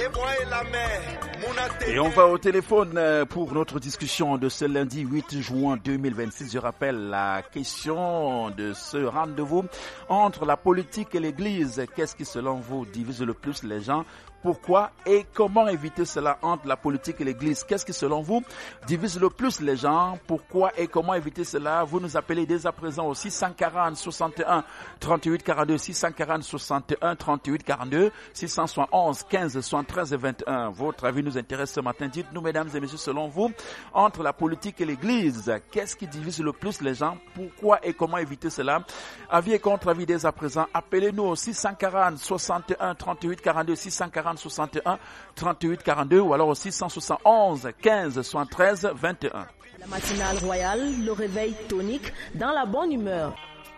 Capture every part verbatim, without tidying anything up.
Et on va au téléphone pour notre discussion de ce lundi huit juin deux mille vingt-six. Je rappelle la question de ce rendez-vous entre la politique et l'Église. Qu'est-ce qui, selon vous, divise le plus les gens? Pourquoi et comment éviter cela entre la politique et l'Église? Qu'est-ce qui, selon vous, divise le plus les gens? Pourquoi et comment éviter cela? Vous nous appelez dès à présent au six cent quarante, soixante et un, trente-huit, quarante-deux, six cent quarante, soixante et un, trente-huit, quarante-deux, six cent soixante-onze, quinze, soixante-treize et vingt et un. Votre avis nous intéresse ce matin. Dites-nous, mesdames et messieurs, selon vous, entre la politique et l'Église, qu'est-ce qui divise le plus les gens? Pourquoi et comment éviter cela? Avis et contre-avis dès à présent. Appelez-nous au six cent quarante, soixante et un, trente-huit, quarante-deux, six cent quarante, soixante et un, trente-huit, quarante-deux ou alors au six cent soixante-onze, quinze, soixante-treize, vingt et un. La matinale royale, le réveil tonique dans la bonne humeur.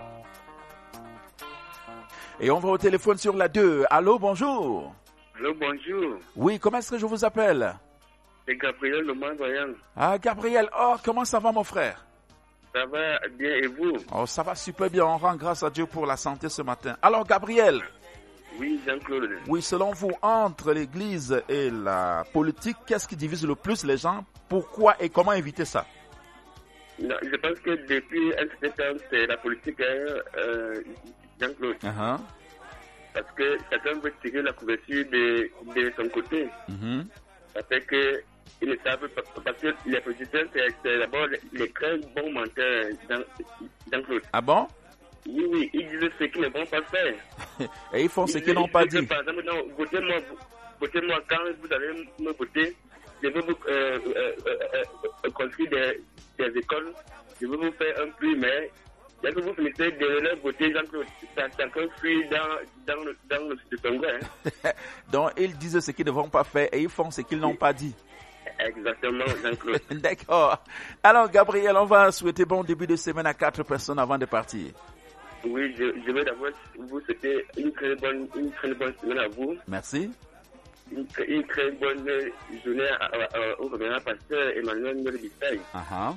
Et on va au téléphone sur la deux. Allô, bonjour. Allô, bonjour. Oui, comment est-ce que je vous appelle? C'est Gabriel de Mont-Royal. Ah, Gabriel, oh, comment ça va mon frère? Ça va bien et vous? Oh, ça va super bien, on rend grâce à Dieu pour la santé ce matin. Alors, Gabriel. Oui, Jean-Claude. Oui, selon vous, entre l'Église et la politique, qu'est-ce qui divise le plus les gens? Pourquoi et comment éviter ça? Non, je pense que depuis un certain temps, c'est la politique, hein, euh, Jean-Claude. Uh-huh. Parce que chacun veut tirer la couverture de, de son côté. Uh-huh. Ça fait que ils ne savent pas, parce que les politiciens, c'est, c'est d'abord les, les très bons menteurs, Jean-Claude. Ah bon? Oui, oui, ils disent ce qu'ils ne vont pas faire. Et ils font ce qu'ils n'ont pas dit. Par exemple, non, votez-moi, votez-moi quand vous allez me voter. Je vais vous euh, euh, euh, euh, construire des, des écoles. Je vais vous faire un prix, mais dès que vous finissez de leur voter, Jean-Claude, chacun fuit dans, dans, le, dans le congrès. Hein. Donc, ils disent ce qu'ils ne vont pas faire et ils font ce qu'ils n'ont pas dit. Exactement, Jean-Claude. D'accord. Alors, Gabriel, on va souhaiter bon début de semaine à quatre personnes avant de partir. Oui, je, je vais d'abord vous souhaiter une très bonne, une très bonne semaine à vous. Merci. Une, une très bonne journée à, à, à, au révérend pasteur Emmanuel Nolibitaï. Uh-huh.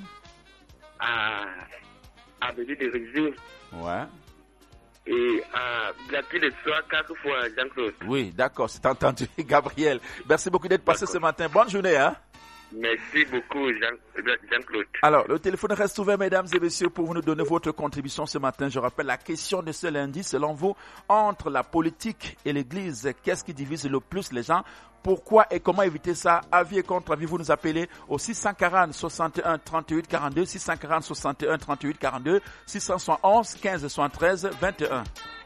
À, à Bédi de Région. Ouais. Et à Blacky le soir quatre fois, Jean-Claude. Oui, d'accord, c'est entendu, Gabriel. Merci beaucoup d'être passé ce matin. Bonne journée, hein. Merci beaucoup, Jean, Jean-Claude. Alors, le téléphone reste ouvert, mesdames et messieurs, pour vous nous donner votre contribution ce matin. Je rappelle la question de ce lundi, selon vous, entre la politique et l'Église, qu'est-ce qui divise le plus les gens? Pourquoi et comment éviter ça? Avis et contre-avis, vous nous appelez au six cent quarante, soixante et un, trente-huit, quarante-deux, six cent quarante, soixante et un, trente-huit, quarante-deux, six cent soixante-onze, quinze, soixante-treize, vingt et un.